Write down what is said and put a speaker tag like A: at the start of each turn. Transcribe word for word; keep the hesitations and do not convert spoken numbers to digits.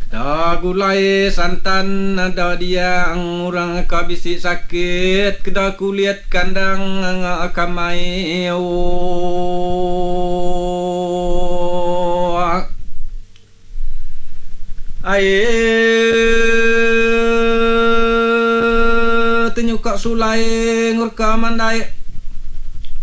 A: Da gulai santan ada dia orang kabisi sakit keda kulit kandang kamai oh air tenyuka sulai ngurka mandai